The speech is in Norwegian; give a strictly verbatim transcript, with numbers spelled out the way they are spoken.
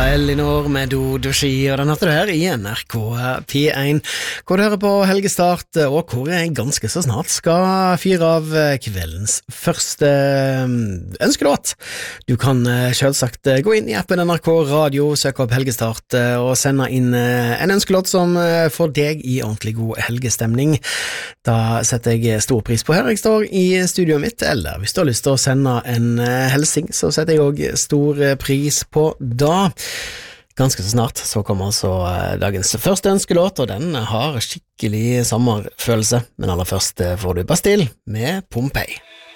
Elinor med Do Doshi, og den hørte du her i N R K P én, hvor du hører på Helgestart, og hvor jeg ganske så snart skal fyre av kveldens første ønskelåt. Du kan selvsagt gå inn i appen N R K Radio, søke opp Helgestart og sende inn en ønskelåt som får deg i ordentlig god helgestemning. Da setter jeg stor pris på her jeg står i studioet mitt, eller hvis du har lyst til å sende en helsing, så setter jeg også stor pris på da. Ganske så snart så kommer altså dagens første ønskelåt, og den har skikkelig sommerfølelse, men aller først får du Bastille med Pompeii.